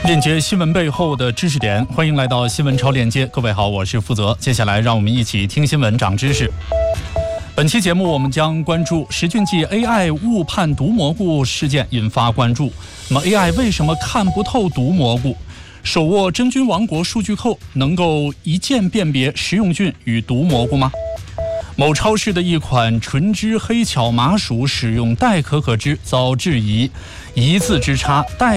链接新闻背后的知识点，欢迎来到新闻超链接。各位好，我是负责。接下来让我们一起听新闻长知识。本期节目我们将关注十骏记 AI 误判毒蘑菇事件引发关注。那么 AI 为什么看不透毒蘑菇？手握真菌王国数据库能够一键辨别食用菌与毒蘑菇吗？某超市的一款纯脂黑巧麻薯使用代可可脂遭质疑，一字之差，代